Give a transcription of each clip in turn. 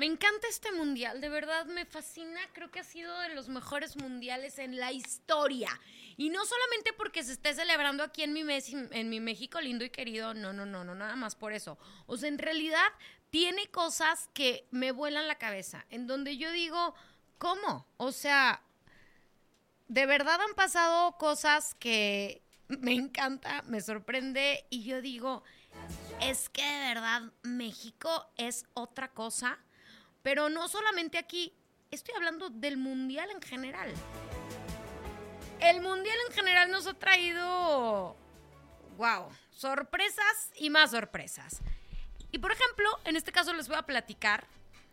Me encanta este mundial, de verdad me fascina, creo que ha sido de los mejores mundiales en la historia. Y no solamente porque se esté celebrando aquí en mi México lindo y querido, no, nada más por eso. O sea, en realidad tiene cosas que me vuelan la cabeza, en donde yo digo, ¿cómo? O sea, de verdad han pasado cosas que me encanta, me sorprende y yo digo, es que de verdad México es otra cosa. Pero no solamente aquí, estoy hablando del mundial en general. El mundial en general nos ha traído, wow, sorpresas y más sorpresas. Y por ejemplo, en este caso les voy a platicar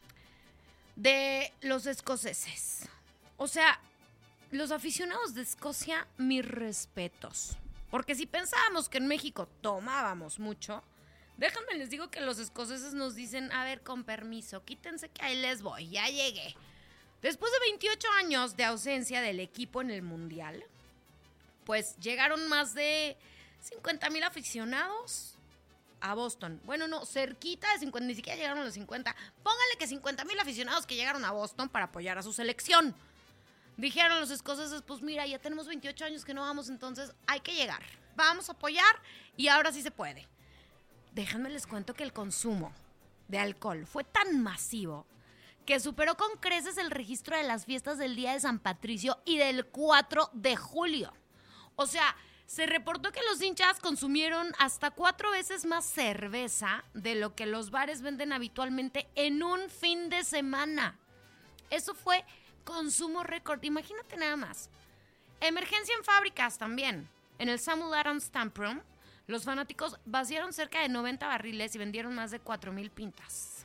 de los escoceses. O sea, los aficionados de Escocia, mis respetos. Porque si pensábamos que en México tomábamos mucho, déjenme les digo que los escoceses nos dicen, a ver, con permiso, quítense que ahí les voy, ya llegué. Después de 28 años de ausencia del equipo en el Mundial, pues llegaron más de 50,000 aficionados a Boston. Bueno, no, cerquita de 50, ni siquiera llegaron a los 50. Póngale que 50,000 aficionados que llegaron a Boston para apoyar a su selección. Dijeron los escoceses, pues mira, ya tenemos 28 años que no vamos, entonces hay que llegar. Vamos a apoyar y ahora sí se puede. Déjenme les cuento que el consumo de alcohol fue tan masivo que superó con creces el registro de las fiestas del Día de San Patricio y del 4 de julio. O sea, se reportó que los hinchas consumieron hasta 4 veces más cerveza de lo que los bares venden habitualmente en un fin de semana. Eso fue consumo récord. Imagínate nada más. Emergencia en fábricas también. En el Samuel Adams Tap Room, los fanáticos vaciaron cerca de 90 barriles y vendieron más de 4,000 pintas.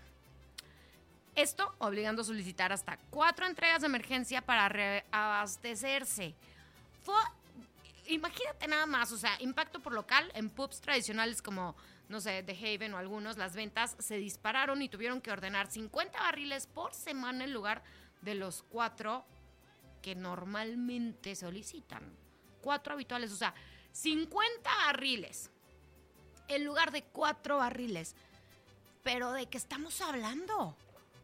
Esto obligando a solicitar hasta 4 entregas de emergencia para reabastecerse. Imagínate nada más, o sea, impacto por local. En pubs tradicionales como, no sé, The Haven o algunos, las ventas se dispararon y tuvieron que ordenar 50 barriles por semana en lugar de los 4 que normalmente solicitan. 4 habituales, o sea, 50 barriles en lugar de 4 barriles. ¿Pero de qué estamos hablando?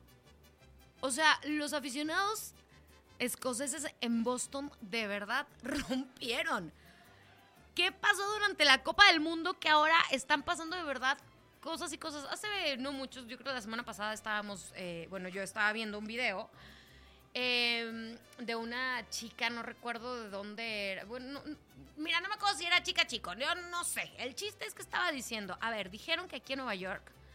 O sea, los aficionados escoceses en Boston de verdad rompieron. ¿Qué pasó durante la Copa del Mundo que ahora están pasando de verdad cosas y cosas? Hace no muchos, yo creo que la semana pasada yo estaba viendo un video de una chica, no recuerdo de dónde era. Bueno, mira, no me acuerdo si era chica chico, yo no sé. El chiste es que estaba diciendo, a ver, dijeron que aquí en Nueva York